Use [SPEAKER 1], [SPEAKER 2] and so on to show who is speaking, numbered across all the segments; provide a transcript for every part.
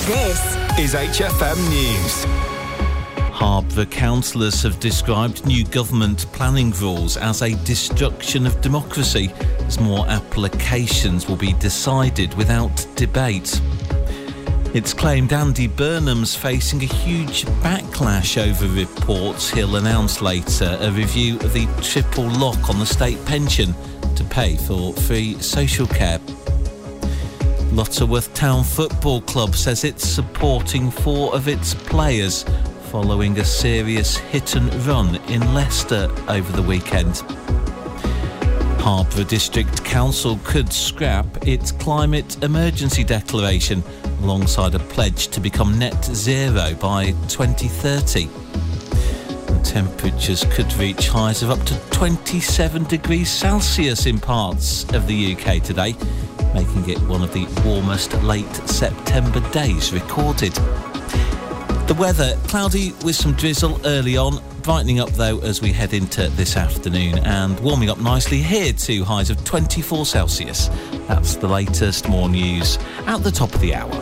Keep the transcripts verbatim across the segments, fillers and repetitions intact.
[SPEAKER 1] This is H F M News.
[SPEAKER 2] Harborough councillors have described new government planning rules as a destruction of democracy, as more applications will be decided without debate. It's claimed Andy Burnham's facing a huge backlash over reports he'll announce later a review of the triple lock on the state pension to pay for free social care. Lutterworth Town Football Club says it's supporting four of its players following a serious hit and run in Leicester over the weekend. Harborough District Council could scrap its climate emergency declaration alongside a pledge to become net zero by twenty thirty. And temperatures could reach highs of up to twenty-seven degrees Celsius in parts of the U K today, making it one of the warmest late September days recorded. The weather, cloudy with some drizzle early on, brightening up though as we head into this afternoon and warming up nicely here to highs of twenty-four Celsius. That's the latest. More news at the top of the hour.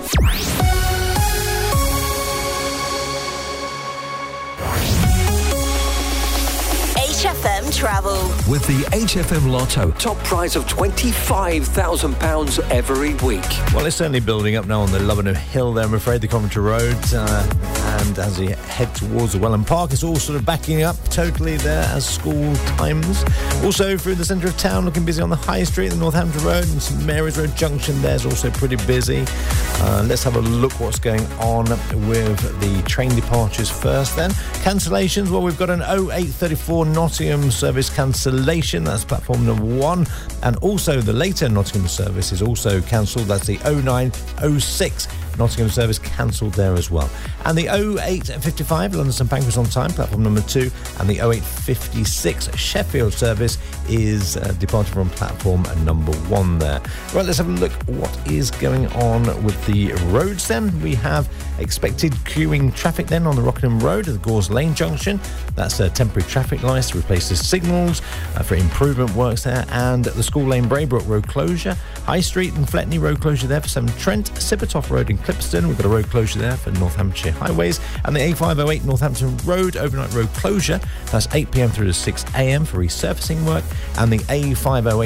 [SPEAKER 1] H F M Travel.
[SPEAKER 3] With the H F M Lotto, top prize of twenty-five thousand pounds every week.
[SPEAKER 4] Well, it's certainly building up now on the Lubbingham Hill there, I'm afraid, the Coventry Road. Uh, and as you head towards the Welland Park, it's all sort of backing up totally there as school times. Also through the centre of town, looking busy on the High Street, the Northampton Road and St Mary's Road Junction there is also pretty busy. Uh, let's have a look what's going on with the train departures first then. Cancellations, well, we've got an oh eight thirty-four Nottingham service cancellation, that's platform number one, and also the later Nottingham service is also cancelled, that's the oh nine oh six Nottingham service cancelled there as well. And the oh eight fifty-five London St Pancras on time, platform number two, and the oh eight fifty-six Sheffield service is uh, departing from platform number one there. Right, let's have a look what is going on with the roads then. We have expected queuing traffic then on the Rockingham Road at the Gores Lane junction. That's a temporary traffic lights to replace the signals uh, for improvement works there, and the School Lane Braybrook Road closure. High Street and Fletney Road closure there for Severn Trent. Sippertoft Road in Clipston, we've got a road closure there for Northamptonshire Highways, and the A five oh eight Northampton Road overnight road closure, that's eight p m through to six a m for resurfacing work, and the A five oh eight